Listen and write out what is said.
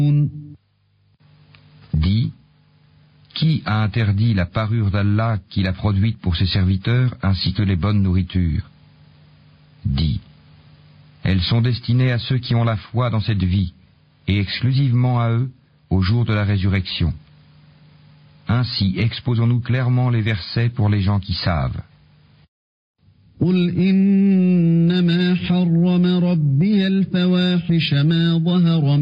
Dis, qui a interdit la parure d'Allah qu'il a produite pour ses serviteurs ainsi que les bonnes nourritures? Dis, elles sont destinées à ceux qui ont la foi dans cette vie et exclusivement à eux au jour de la résurrection. Ainsi exposons-nous clairement les versets pour les gens qui savent. قل إنما حرم ربي الفواحش ما ظهر